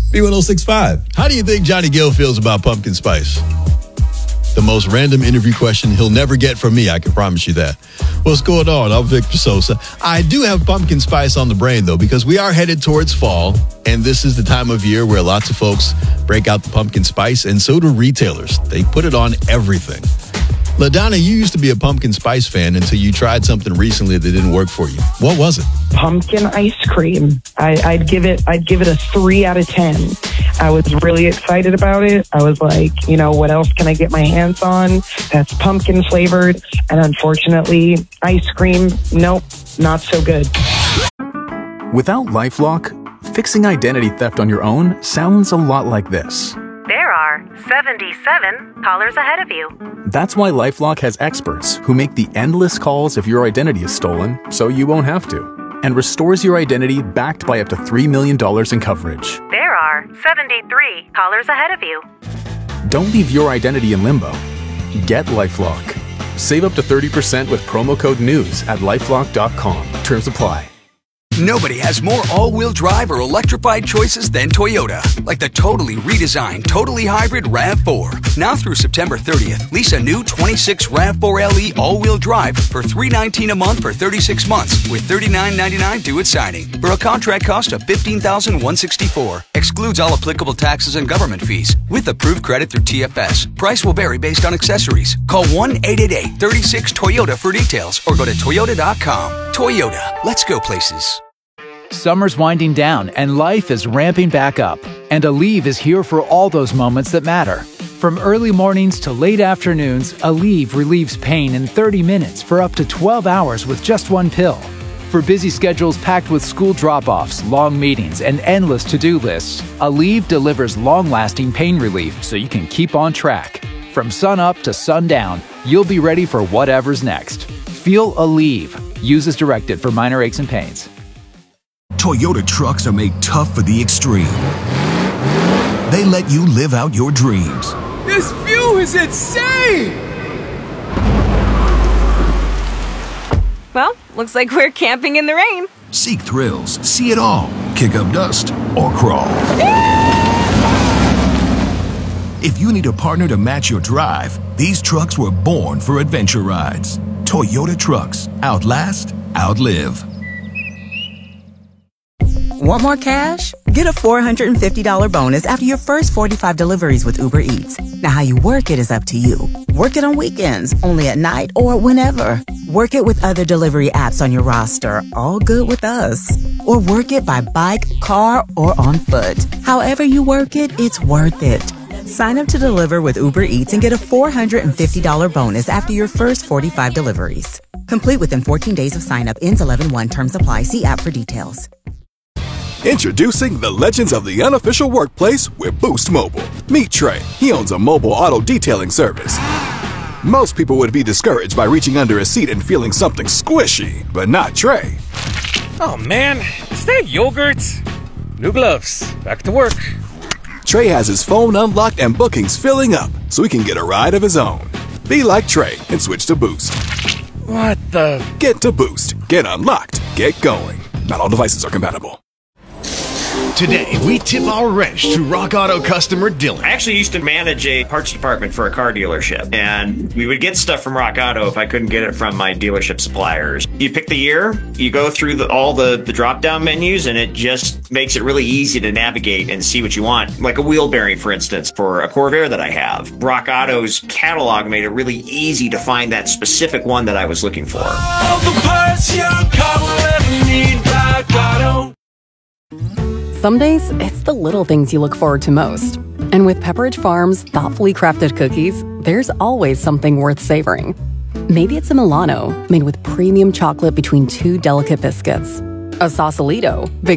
B1065. How do you think Johnny Gill feels about pumpkin spice? The most random interview question he'll never get from me, I can promise you that. What's going on? I'm Victor Sosa. I do have pumpkin spice on the brain, though, because we are headed towards fall, and this is the time of year where lots of folks break out the pumpkin spice, and so do retailers. They put it on everything. LaDonna, you used to be a pumpkin spice fan until you tried something recently that didn't work for you. What was it? Pumpkin ice cream. I'd give it a 3 out of 10. I was really excited about it. I was like, what else can I get my hands on that's pumpkin flavored? And unfortunately, ice cream, nope, not so good. Without LifeLock, fixing identity theft on your own sounds a lot like this. There are 77 callers ahead of you. That's why LifeLock has experts who make the endless calls if your identity is stolen, so you won't have to, and restores your identity backed by up to $3 million in coverage. There are 73 callers ahead of you. Don't leave your identity in limbo. Get LifeLock. Save up to 30% with promo code NEWS at LifeLock.com. Terms apply. Nobody has more all-wheel drive or electrified choices than Toyota. Like the totally redesigned, totally hybrid RAV4. Now through September 30th, lease a new 26 RAV4 LE all-wheel drive for $319 a month for 36 months with $39.99 due at signing for a contract cost of $15,164. Excludes all applicable taxes and government fees with approved credit through TFS. Price will vary based on accessories. Call 1-888-36-TOYOTA for details or go to Toyota.com. Toyota, let's go places. Summer's winding down and life is ramping back up. And Aleve is here for all those moments that matter. From early mornings to late afternoons, Aleve relieves pain in 30 minutes for up to 12 hours with just one pill. For busy schedules packed with school drop-offs, long meetings, and endless to-do lists, Aleve delivers long-lasting pain relief so you can keep on track. From sun up to sundown, you'll be ready for whatever's next. Feel Aleve. Use as directed for minor aches and pains. Toyota trucks are made tough for the extreme. They let you live out your dreams. This view is insane! Well, looks like we're camping in the rain. Seek thrills, see it all, kick up dust, or crawl. If you need a partner to match your drive, these trucks were born for adventure rides. Toyota trucks. Outlast, outlive. Want more cash? Get a $450 bonus after your first 45 deliveries with Uber Eats. Now, how you work it is up to you. Work it on weekends, only at night, or whenever. Work it with other delivery apps on your roster, all good with us. Or work it by bike, car, or on foot. However you work it, it's worth it. Sign up to deliver with Uber Eats and get a $450 bonus after your first 45 deliveries. Complete within 14 days of sign-up. Ends 11/1. Terms apply. See app for details. Introducing the legends of the unofficial workplace with Boost Mobile. Meet Trey. He owns a mobile auto detailing service. Most people would be discouraged by reaching under a seat and feeling something squishy, but not Trey. Oh man, is that yogurt? New gloves. Back to work. Trey has his phone unlocked and bookings filling up, so he can get a ride of his own. Be like Trey and switch to Boost. What the? Get to Boost. Get unlocked. Get going. Not all devices are compatible. Today, we tip our wrench to Rock Auto customer Dylan. I actually used to manage a parts department for a car dealership, and we would get stuff from Rock Auto if I couldn't get it from my dealership suppliers. You pick the year, you go through all the drop-down menus, and it just makes it really easy to navigate and see what you want. Like a wheel bearing, for instance, for a Corvair that I have. Rock Auto's catalog made it really easy to find that specific one that I was looking for. All the parts your car will ever need, Rock Auto. Some days, it's the little things you look forward to most. And with Pepperidge Farm's thoughtfully crafted cookies, there's always something worth savoring. Maybe it's a Milano, made with premium chocolate between two delicate biscuits. A Sausalito,